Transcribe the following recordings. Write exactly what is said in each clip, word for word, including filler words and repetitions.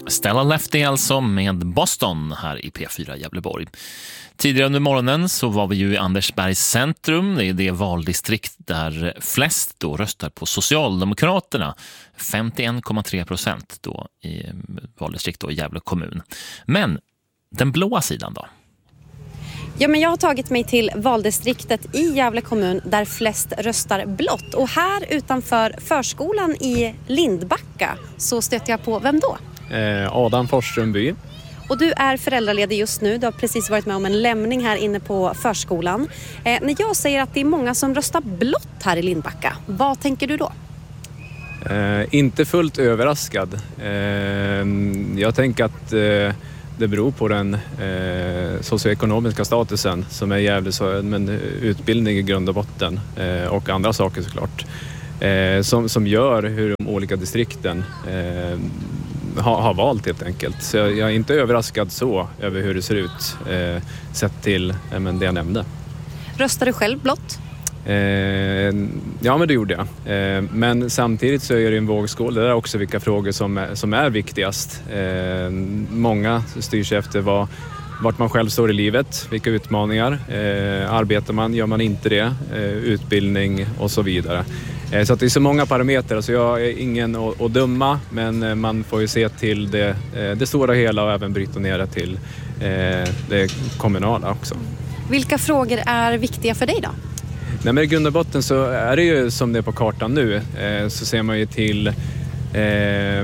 Stella Lefty alltså med Boston här i P fyra Gävleborg. Tidigare under morgonen så var vi ju i Andersbergs centrum. Det är det valdistrikt där flest då röstar på Socialdemokraterna. femtioen komma tre procent då i valdistrikt då i Gävle kommun. Men den blåa sidan då? Ja, men jag har tagit mig till valdistriktet i Gävle kommun där flest röstar blått. Och här utanför förskolan i Lindbacka så stöter jag på vem då? Eh, Adam Forsströmby. Och du är föräldraledig just nu. Du har precis varit med om en lämning här inne på förskolan. Eh, när jag säger att det är många som röstar blått här i Lindbacka, vad tänker du då? Eh, inte fullt överraskad. Eh, jag tänker att eh, det beror på den eh, socioekonomiska statusen som är jävligt, men utbildning i grund och botten eh, och andra saker såklart. Eh, som, som gör hur de olika distrikten eh, har, har valt helt enkelt. Så jag, jag är inte överraskad så över hur det ser ut eh, sett till eh, men det jag nämnde. Röstar du själv blått? Eh, ja, men det gjorde jag. Eh, men samtidigt så är det en vågskål. Det är också vilka frågor som är, som är viktigast. Eh, många styr sig efter vad, vart man själv står i livet, vilka utmaningar. Eh, arbetar man, gör man inte det? Eh, utbildning och så vidare. Eh, så att det är så många parametrar, så jag är ingen att, att döma, men man får ju se till det, eh, det stora hela och även bryta ner det till eh, det kommunala också. Vilka frågor är viktiga för dig då? Nej, men i grund och botten så är det ju som det är på kartan nu, eh, så ser man ju till eh,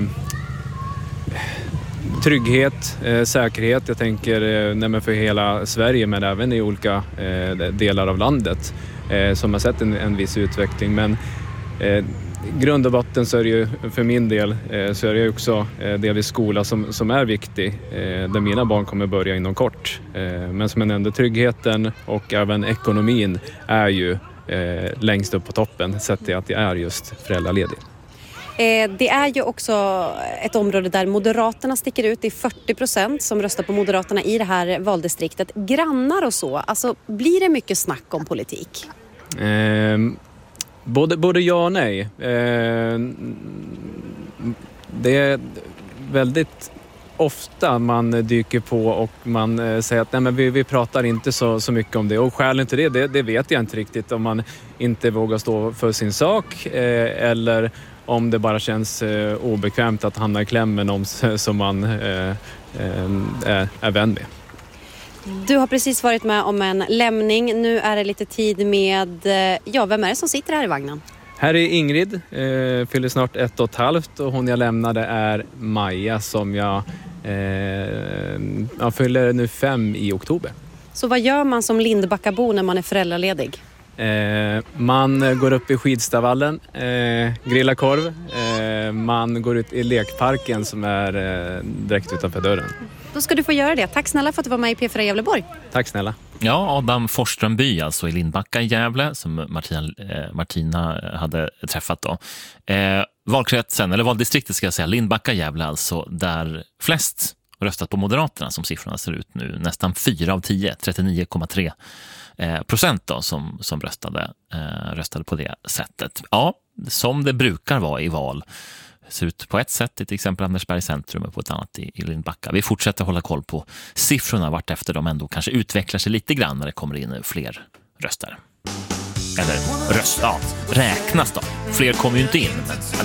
trygghet, eh, säkerhet. Jag tänker eh, nej, men för hela Sverige, men även i olika eh, delar av landet eh, som har sett en, en viss utveckling. Men eh, i grund och botten så är det ju för min del eh, så är det ju också eh, delvis skola som, som är viktig, eh, där mina barn kommer börja inom kort. Eh, men som jag nämnde, tryggheten och även ekonomin är ju eh, längst upp på toppen, sett till att jag är just föräldraledig. Eh, det är ju också ett område där Moderaterna sticker ut. Det är fyrtio procent som röstar på Moderaterna i det här valdistriktet. Grannar och så, alltså blir det mycket snack om politik? Eh, Både, både ja och nej. Eh, det är väldigt ofta man dyker på och man eh, säger att nej, men vi, vi pratar inte så, så mycket om det. Och skälen till det, det, det vet jag inte riktigt. Om man inte vågar stå för sin sak eh, eller om det bara känns eh, obekvämt att hamna i kläm med någon som man eh, eh, är, är vän med. Du har precis varit med om en lämning. Nu är det lite tid med, ja, vem är det som sitter här i vagnen? Här är Ingrid, eh, fyller snart ett och ett halvt, och hon jag lämnade är Maja som jag, eh, jag fyller nu fem i oktober. Så vad gör man som Lindbackabo när man är föräldraledig? Eh, man går upp i skidstavallen, eh, grillar korv, eh, man går ut i lekparken som är eh, direkt utanför dörren. Då ska du få göra det. Tack snälla för att du var med i P fyra Gävleborg. Tack snälla. Ja, Adam Forsströmby alltså i Lindbacka i Gävle som Martina, eh, Martina hade träffat då. Eh, valkretsen, eller valdistriktet ska jag säga, Lindbacka Gävle alltså, där flest röstat på Moderaterna som siffrorna ser ut nu. Nästan fyra av tio, trettionio komma tre eh, procent då som, som röstade, eh, röstade på det sättet. Ja, som det brukar vara i val. Ser ut på ett sätt i till exempel Andersbergs centrum och på ett annat i, i Lindbacka. Vi fortsätter hålla koll på siffrorna vart efter de ändå kanske utvecklar sig lite grann när det kommer in fler röster. Eller röst, ja, räknas då. Fler kommer ju inte in. Men